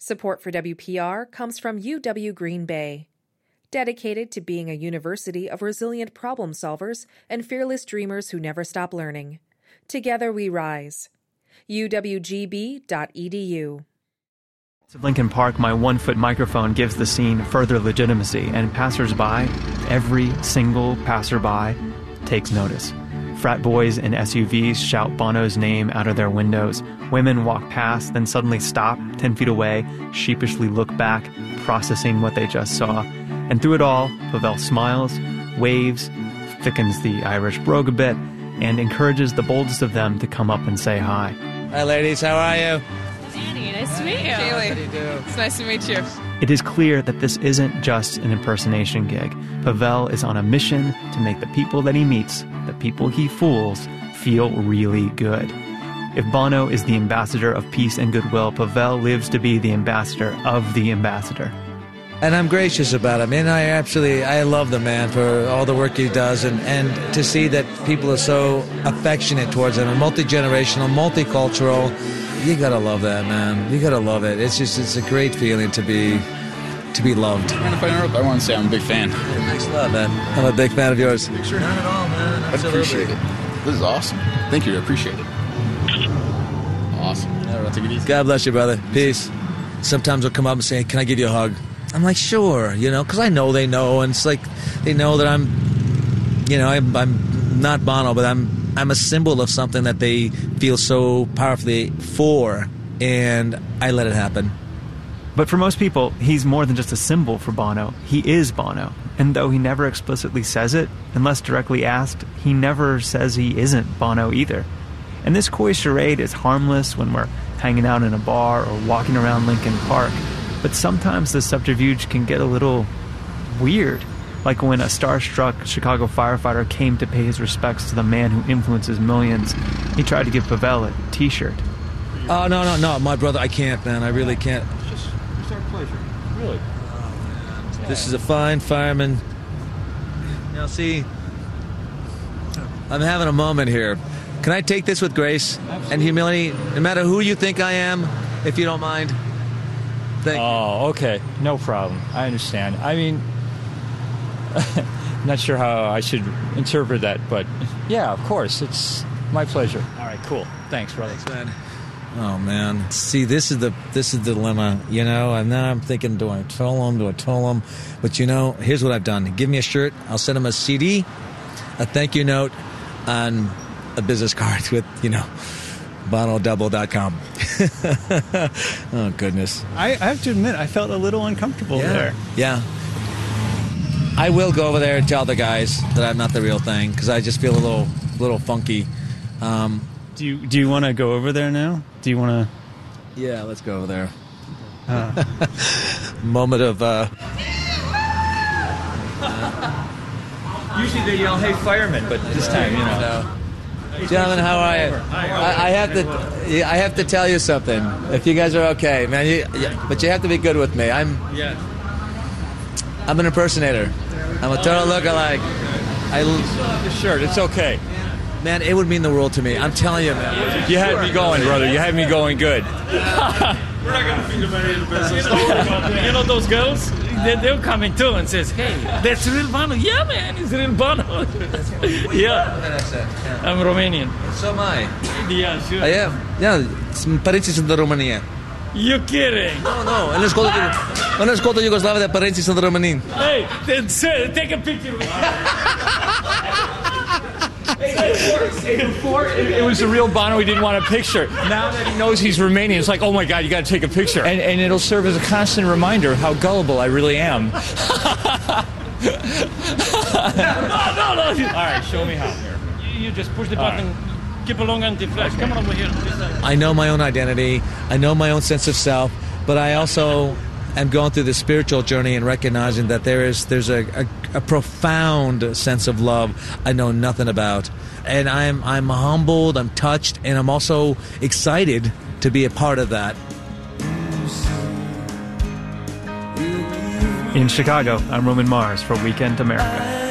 Support for WPR comes from UW Green Bay, dedicated to being a university of resilient problem solvers and fearless dreamers who never stop learning. Together we rise. uwgb.edu. At Lincoln Park, my 1-foot microphone gives the scene further legitimacy, and passersby, every single passerby, takes notice. Frat boys in SUVs shout Bono's name out of their windows. Women walk past, then suddenly stop 10 feet away, sheepishly look back, processing what they just saw. And through it all, Pavel smiles, waves, thickens the Irish brogue a bit, and encourages the boldest of them to come up and say hi. Hi, ladies. How are you? Annie, nice to meet you. Kaylee. How do you do? It's nice to meet you. It is clear that this isn't just an impersonation gig. Pavel is on a mission to make the people that he meets, the people he fools, feel really good. If Bono is the ambassador of peace and goodwill, Pavel lives to be the ambassador of the ambassador. And I'm gracious about it. I mean, I love the man for all the work he does, and to see that people are so affectionate towards him, and multi-generational, multicultural. You gotta love that, man. You gotta love it. It's a great feeling to be loved. And if I interrupt, I want to say I'm a big fan. Thanks a lot, man. I'm a big fan of yours. Sure. Not at all, man. I appreciate it. This is awesome. Thank you. I appreciate it. Awesome. All right, take it easy. God bless you, brother. Peace. Sometimes they'll come up and say, "Can I give you a hug?" I'm like, "Sure," because I know they know, and it's like they know that I'm not Bono, but I'm a symbol of something that they feel so powerfully for, and I let it happen. But for most people, he's more than just a symbol for Bono. He is Bono. And though he never explicitly says it, unless directly asked, he never says he isn't Bono either. And this coy charade is harmless when we're hanging out in a bar or walking around Lincoln Park. But sometimes the subterfuge can get a little weird. Like when a starstruck Chicago firefighter came to pay his respects to the man who influences millions. He tried to give Pavel a t-shirt. Oh, no, my brother, I can't, man. I really can't. It's our pleasure. Really. This is a fine fireman. Now, see, I'm having a moment here. Can I take this with grace and humility, no matter who you think I am, if you don't mind? Thank you. Oh, okay. No problem. I understand. I mean, not sure how I should interpret that, but yeah, of course. It's my pleasure. All right, cool. Thanks, brother. Thanks, man. Oh, man. See, this is the dilemma, and now I'm thinking, do I tell him? But, here's what I've done. Give me a shirt. I'll send him a CD, a thank you note, and a business card with, bonodouble.com. Oh, goodness. I have to admit, I felt a little uncomfortable there. Yeah. I will go over there and tell the guys that I'm not the real thing, because I just feel a little funky. Do you want to go over there now? Do you want to? Yeah, let's go over there. Moment of. Usually they yell, "Hey, fireman!" But this time, No. Gentlemen, how are you? I have to tell you something. If you guys are okay, man. But you have to be good with me. I'm an impersonator. I'm a total lookalike. I still have the shirt. It's okay. Man, it would mean the world to me. I'm telling you, man. You had me going, brother. You had me going good. We're not going to feed them any of the business. You know those girls? They'll come in too and says, "Hey, that's real Bono." Yeah, man, it's real Bono. Yeah. I'm Romanian. So am I. Yeah, sure. I am. Yeah, părinții sunt de România. You're kidding. No. În școala Iugoslavă de părinții sunt români. Hey, then take a picture with me. Before, it was the real Bono. He didn't want a picture. Now that he knows he's Romanian, it's like, oh my God, you got to take a picture. And it'll serve as a constant reminder of how gullible I really am. No. All right, show me how. Here. You just push the button. Right. Keep along anti-flash. Okay. Come on over here. I know my own identity. I know my own sense of self. But I also am going through this spiritual journey and recognizing that there's a profound sense of love I know nothing about. And I'm humbled, I'm touched, and I'm also excited to be a part of that. In Chicago, I'm Roman Mars for Weekend America.